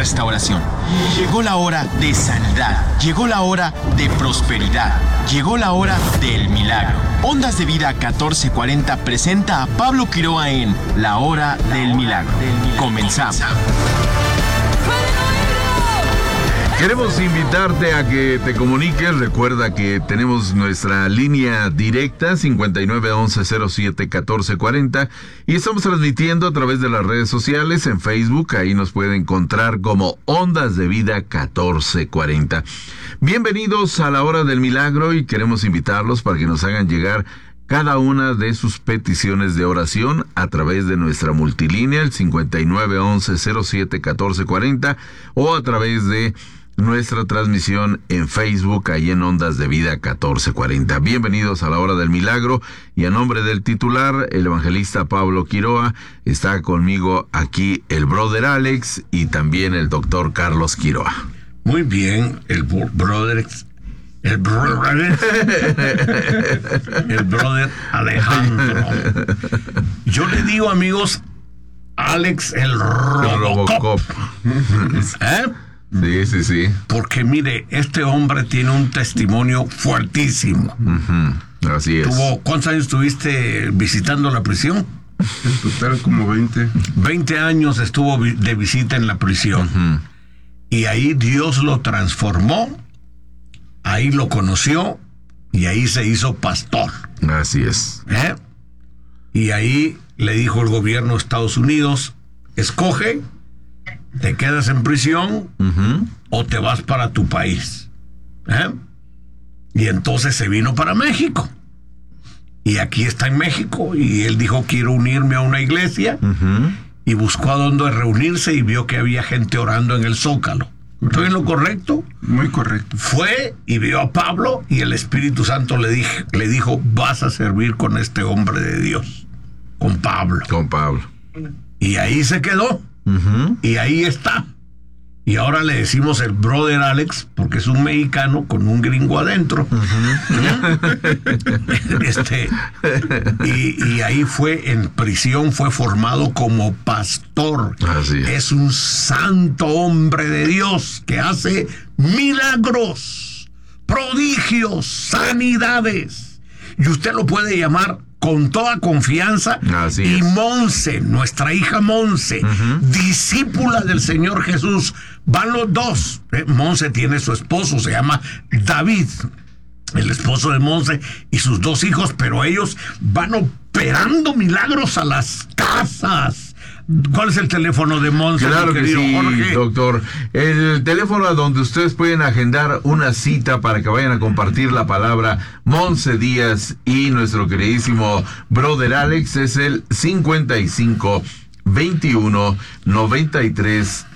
restauración. Llegó la hora de sanidad. Llegó la hora de prosperidad. Llegó la hora del milagro. Ondas de Vida 1440 presenta a Pablo Quiroa en La Hora del Milagro. Comenzamos. Queremos invitarte a que te comuniques. Recuerda que tenemos nuestra línea directa 5911-07-1440 y estamos transmitiendo a través de las redes sociales en Facebook. Ahí nos puede encontrar como Ondas de Vida 1440. Bienvenidos a La Hora del Milagro y queremos invitarlos para que nos hagan llegar cada una de sus peticiones de oración a través de nuestra multilínea, el 5911-07-1440, o a través de nuestra transmisión en Facebook, ahí en Ondas de Vida 1440. Bienvenidos a La Hora del Milagro, y a nombre del titular, el evangelista Pablo Quiroa, está conmigo aquí el brother Alex y también el doctor Carlos Quiroa. Muy bien, el brother Alejandro. Yo le digo, amigos, Alex el Robocop. ¿Eh? Sí. Porque mire, este hombre tiene un testimonio fuertísimo. Así es. ¿Cuántos años estuviste visitando la prisión? En total como 20. 20 años estuvo de visita en la prisión. Y ahí Dios lo transformó, ahí lo conoció y ahí se hizo pastor. Así es. Y ahí le dijo el gobierno de Estados Unidos: escoge, te quedas en prisión o te vas para tu país. Y entonces se vino para México. Y aquí está en México. Y él dijo: quiero unirme a una iglesia. Y buscó a dónde reunirse y vio que había gente orando en el Zócalo. ¿Estoy en lo correcto? Muy correcto. Fue y vio a Pablo y el Espíritu Santo le dijo: vas a servir con este hombre de Dios, con Pablo. Y ahí se quedó. Y ahí está. Y ahora le decimos el brother Alex porque es un mexicano con un gringo adentro. Y ahí fue en prisión, fue formado como pastor. Así es. Es un santo hombre de Dios que hace milagros, prodigios, sanidades. Y usted lo puede llamar con toda confianza. Así y es. Monse, nuestra hija Monse, discípula del Señor Jesús, van los dos. Monse tiene su esposo, se llama David, el esposo de Monse, y sus dos hijos, pero ellos van operando milagros a las casas. ¿Cuál es el teléfono de Monse? Claro que sí, Jorge? doctor. El teléfono a donde ustedes pueden agendar una cita para que vayan a compartir la palabra Monse Díaz y nuestro queridísimo brother Alex es el 55 21 93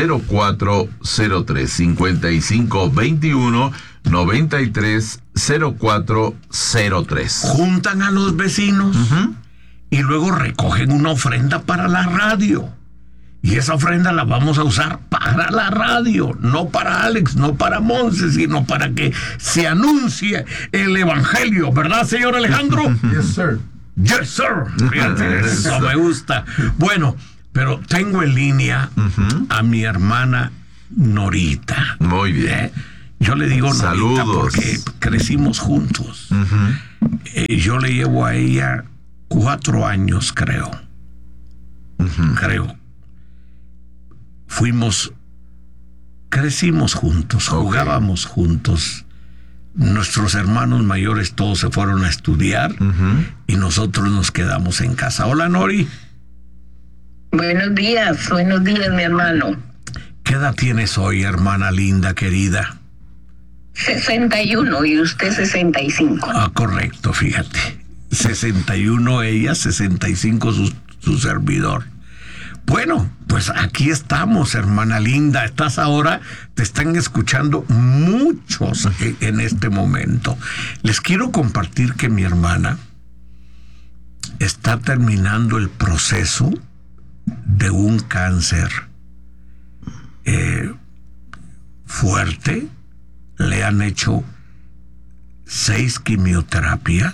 0403. 55 21 93 0403. Juntan a los vecinos. Y luego recogen una ofrenda para la radio. Y esa ofrenda la vamos a usar para la radio, no para Alex, no para Monse, sino para que se anuncie el evangelio, ¿verdad, señor Alejandro? Yes, sir. Yes, sir. Fíjate, eso me gusta. Bueno, pero tengo en línea a mi hermana Norita. Muy bien. Yo le digo Norita Saludos. porque crecimos juntos. Yo le llevo a ella 4 años, creo. Crecimos juntos, jugábamos juntos. Nuestros hermanos mayores todos se fueron a estudiar y nosotros nos quedamos en casa. Hola, Nori. Buenos días, mi hermano. ¿Qué edad tienes hoy, hermana linda, querida? 61 y usted 65. Ah, correcto, fíjate. 61 ella, 65 su servidor. Bueno, pues aquí estamos, hermana linda. Estás ahora, te están escuchando muchos en este momento. Les quiero compartir que mi hermana está terminando el proceso de un cáncer fuerte. Le han hecho 6 quimioterapias.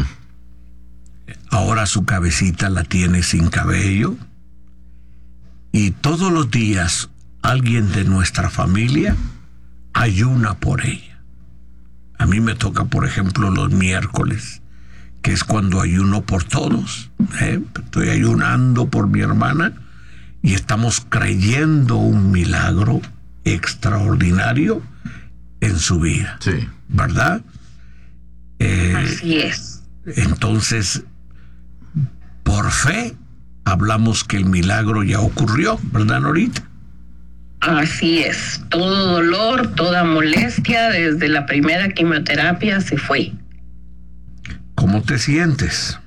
Ahora su cabecita la tiene sin cabello. Y todos los días alguien de nuestra familia ayuna por ella. A mí me toca, por ejemplo, los miércoles, que es cuando ayuno por todos. Estoy ayunando por mi hermana y estamos creyendo un milagro extraordinario en su vida. Sí. ¿Verdad? Así es. Entonces, por fe, hablamos que el milagro ya ocurrió, ¿verdad, Norita? Así es. Todo dolor, toda molestia desde la primera quimioterapia se fue. ¿Cómo te sientes?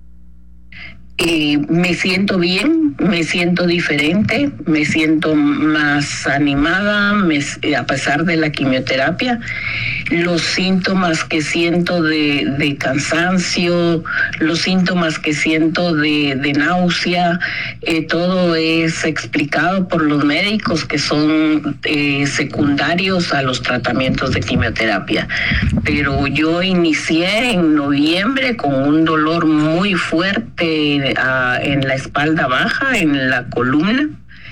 Me siento bien, me siento diferente, me siento más animada, a pesar de la quimioterapia. Los síntomas que siento de cansancio, los síntomas que siento de náusea, todo es explicado por los médicos que son secundarios a los tratamientos de quimioterapia. Pero yo inicié en noviembre con un dolor muy fuerte en la espalda baja, en la columna,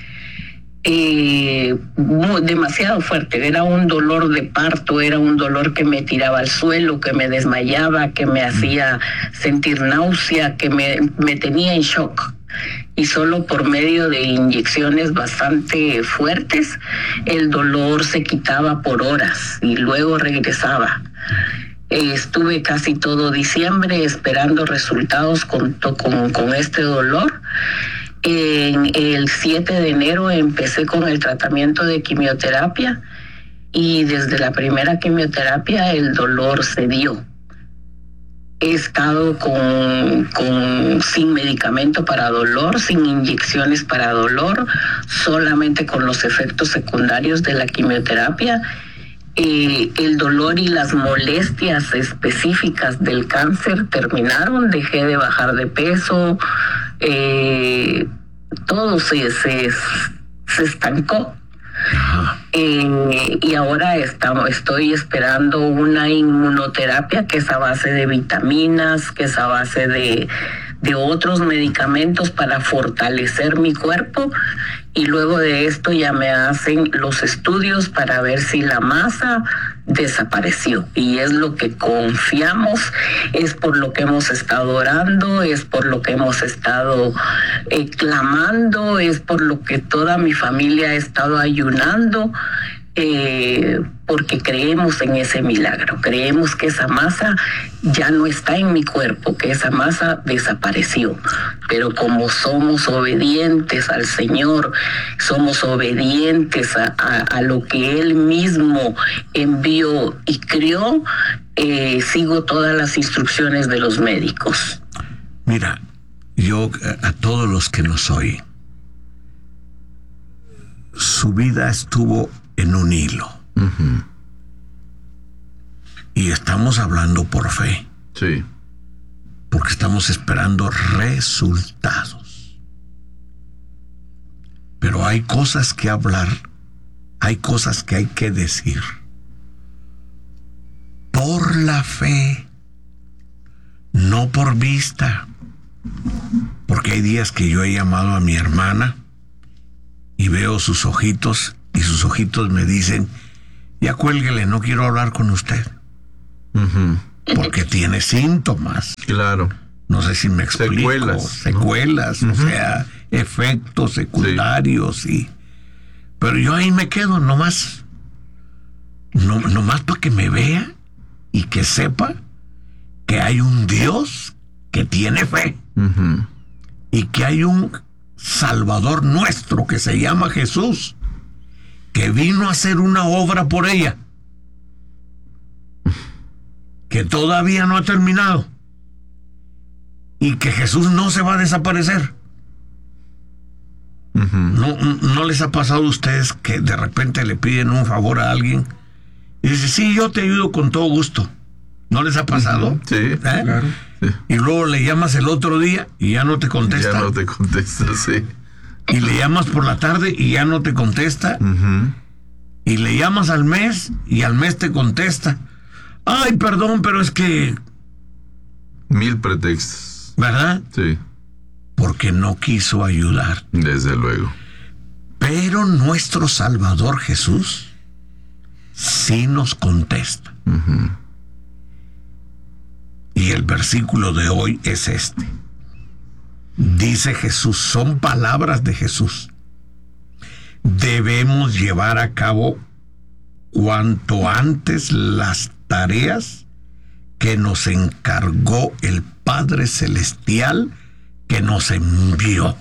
demasiado fuerte. Era un dolor de parto, era un dolor que me tiraba al suelo, que me desmayaba, que me hacía sentir náusea, que me tenía en shock. Y solo por medio de inyecciones bastante fuertes, el dolor se quitaba por horas y luego regresaba. Estuve casi todo diciembre esperando resultados con este dolor. En el 7 de enero empecé con el tratamiento de quimioterapia y desde la primera quimioterapia el dolor cedió. He estado sin medicamento para dolor, sin inyecciones para dolor, solamente con los efectos secundarios de la quimioterapia. El dolor y las molestias específicas del cáncer terminaron, dejé de bajar de peso, todo se estancó. Y ahora estoy esperando una inmunoterapia que es a base de vitaminas, que es a base de otros medicamentos para fortalecer mi cuerpo, y luego de esto ya me hacen los estudios para ver si la masa desapareció, y es lo que confiamos, es por lo que hemos estado orando, es por lo que hemos estado clamando, es por lo que toda mi familia ha estado ayunando, porque creemos en ese milagro, creemos que esa masa ya no está en mi cuerpo, que esa masa desapareció. Pero como somos obedientes al Señor, somos obedientes a lo que Él mismo envió y crió, sigo todas las instrucciones de los médicos. Mira, yo a todos los que nos oyen, su vida estuvo en un hilo. Uh-huh. Y estamos hablando por fe. Sí. Porque estamos esperando resultados. Pero hay cosas que hablar, hay cosas que hay que decir. Por la fe, no por vista. Porque hay días que yo he llamado a mi hermana y veo sus ojitos, y sus ojitos me dicen: ya cuélguele, no quiero hablar con usted. Uh-huh. Porque tiene síntomas. Claro. No sé si me explico. Secuelas, ¿no? O sea, efectos secundarios, sí. Pero yo ahí me quedo nomás para que me vea y que sepa que hay un Dios que tiene fe. Uh-huh. Y que hay un Salvador nuestro que se llama Jesús, que vino a hacer una obra por ella, que todavía no ha terminado, y que Jesús no se va a desaparecer. Uh-huh. ¿No les ha pasado a ustedes que de repente le piden un favor a alguien y dice: sí, yo te ayudo con todo gusto? ¿No les ha pasado? Uh-huh. Sí, claro. Sí. Y luego le llamas el otro día y ya no te contesta. Ya no te contesta, sí. Y le llamas por la tarde y ya no te contesta. Uh-huh. Y le llamas al mes y al mes te contesta: ay, perdón, pero es que... 1000 pretextos. ¿Verdad? Sí. Porque no quiso ayudar. Desde luego. Pero nuestro Salvador Jesús sí nos contesta. Y el versículo de hoy es este. Dice Jesús, son palabras de Jesús. Debemos llevar a cabo cuanto antes las tareas que nos encargó el Padre Celestial que nos envió.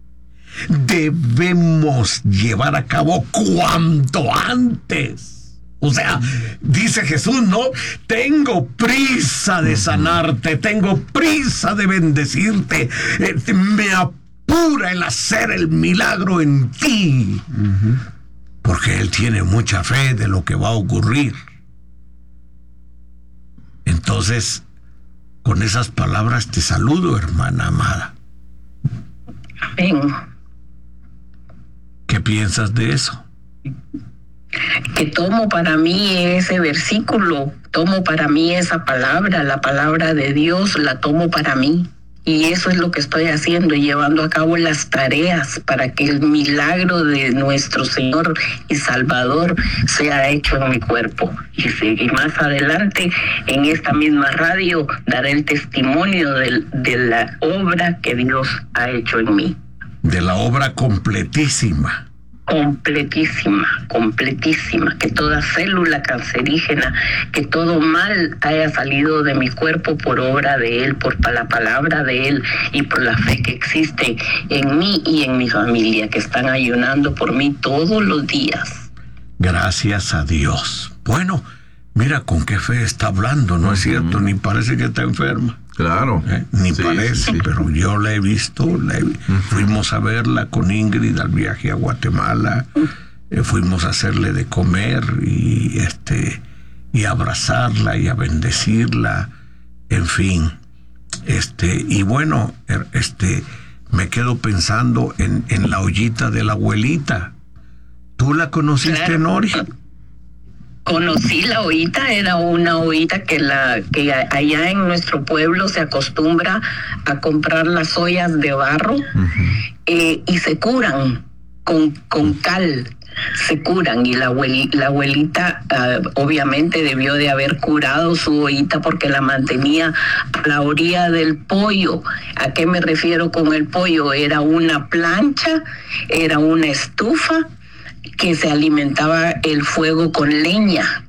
Debemos llevar a cabo cuanto antes. O sea, dice Jesús, no, tengo prisa de sanarte, tengo prisa de bendecirte, me apura el hacer el milagro en ti, porque Él tiene mucha fe de lo que va a ocurrir. Entonces, con esas palabras te saludo, hermana amada. Amén. ¿Qué piensas de eso? Que tomo para mí ese versículo, tomo para mí esa palabra, la palabra de Dios, la tomo para mí. Y eso es lo que estoy haciendo, llevando a cabo las tareas para que el milagro de nuestro Señor y Salvador sea hecho en mi cuerpo. Y más adelante, en esta misma radio, daré el testimonio de la obra que Dios ha hecho en mí. De la obra completísima. Completísima, que toda célula cancerígena, que todo mal haya salido de mi cuerpo por obra de Él, por la palabra de Él y por la fe que existe en mí y en mi familia, que están ayunando por mí todos los días. Gracias a Dios. Bueno, mira con qué fe está hablando, ¿no es cierto? Ni parece que está enferma. Claro. Ni parece, pero yo la he visto. Fuimos a verla con Ingrid al viaje a Guatemala. Fuimos a hacerle de comer y abrazarla y a bendecirla. En fin. Y bueno, me quedo pensando en la ollita de la abuelita. ¿Tú la conociste, claro, Nori? Conocí la ollita, era una ollita que allá en nuestro pueblo se acostumbra a comprar las ollas de barro, y se curan con cal, se curan, y la abuelita obviamente debió de haber curado su ollita porque la mantenía a la orilla del pollo. ¿A qué me refiero con el pollo? Era una plancha, era una estufa que se alimentaba el fuego con leña,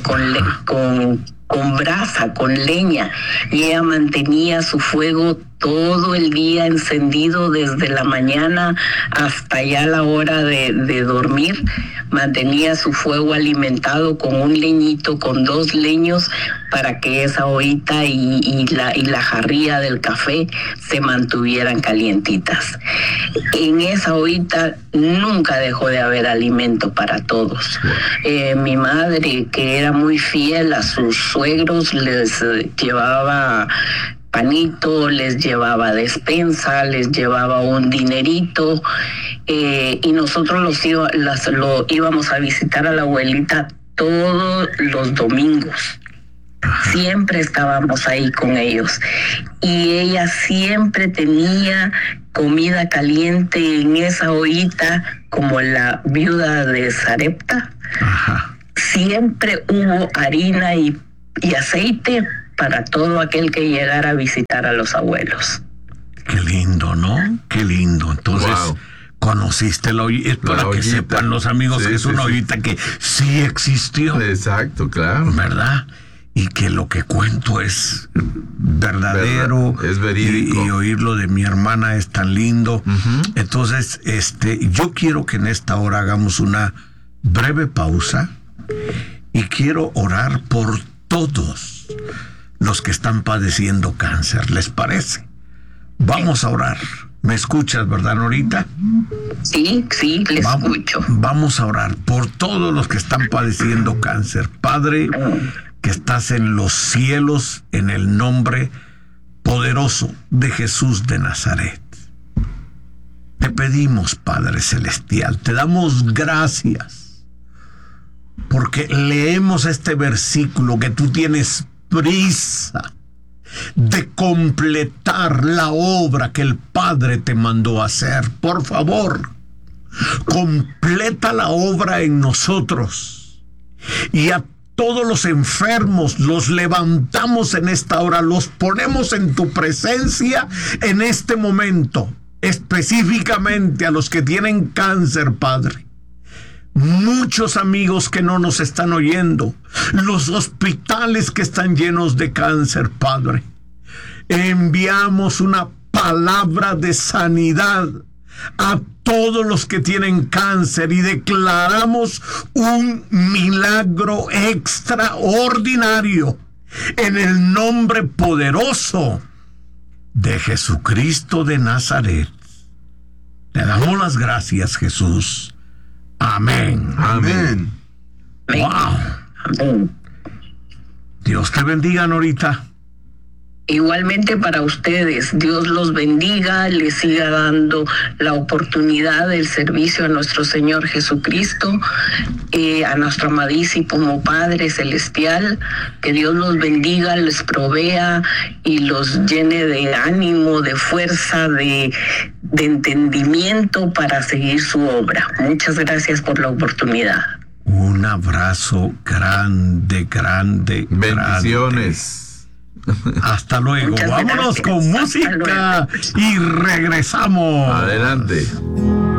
con brasa, con leña, y ella mantenía su fuego todo el día encendido desde la mañana hasta ya la hora de dormir. Mantenía su fuego alimentado con un leñito, con 2 leños, para que esa ollita y la jarría del café se mantuvieran calientitas. En esa ollita nunca dejó de haber alimento para todos. Mi madre, que era muy fiel a sus suegros, les llevaba panito, les llevaba despensa, les llevaba un dinerito, y nosotros lo íbamos a visitar a la abuelita todos los domingos. Siempre estábamos ahí con ellos, y ella siempre tenía comida caliente en esa ollita, como la viuda de Sarepta. Siempre hubo harina y aceite para todo aquel que llegara a visitar a los abuelos. Qué lindo, ¿no? Qué lindo. Entonces, wow, conociste la ollita. Es para que sepan los amigos, sí, que es una ollita que sí existió. Exacto, claro. ¿Verdad? Y que lo que cuento es verdadero. ¿verdad? Es verídico. Y oírlo de mi hermana es tan lindo. Entonces, yo quiero que en esta hora hagamos una breve pausa y quiero orar por todos los que están padeciendo cáncer. ¿Les parece? Vamos a orar. ¿Me escuchas, verdad, Norita? Sí, les escucho. Vamos a orar por todos los que están padeciendo cáncer. Padre, que estás en los cielos, en el nombre poderoso de Jesús de Nazaret. Te pedimos, Padre Celestial, te damos gracias porque leemos este versículo, que tú tienes prisa de completar la obra que el Padre te mandó hacer. Por favor, completa la obra en nosotros. Y a todos los enfermos los levantamos en esta hora, los ponemos en tu presencia en este momento, específicamente a los que tienen cáncer, Padre. Muchos amigos que no nos están oyendo, los hospitales que están llenos de cáncer, Padre. Enviamos una palabra de sanidad a todos los que tienen cáncer y declaramos un milagro extraordinario en el nombre poderoso de Jesucristo de Nazaret. Te damos las gracias, Jesús. Amén. Amén. Wow. Amén. Dios te bendiga, Norita. Igualmente para ustedes, Dios los bendiga, les siga dando la oportunidad del servicio a nuestro Señor Jesucristo, a nuestro amadísimo Padre Celestial, que Dios los bendiga, les provea y los llene de ánimo, de fuerza, de entendimiento para seguir su obra. Muchas gracias por la oportunidad. Un abrazo grande, grande, Bendiciones. Hasta luego. Muchas Vámonos gracias. con Hasta música luego. y regresamos. Adelante.